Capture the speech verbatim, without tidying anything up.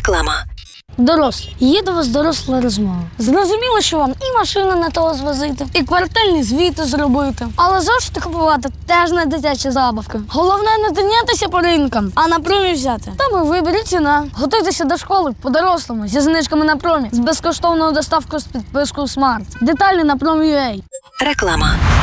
Реклама. Дорослі, є до вас доросла розмова. Зрозуміло, що вам і машину не того звозити, і квартальні звіти зробити. Але завжди купувати теж не дитячі забавки. Головне не тинятися по ринкам, а на промі взяти. Там і виберіть ціна. Готуйтеся до школи по-дорослому, зі знижками на промі, з безкоштовною доставкою з підпискою Смарт. Деталі на пром.ua. Реклама.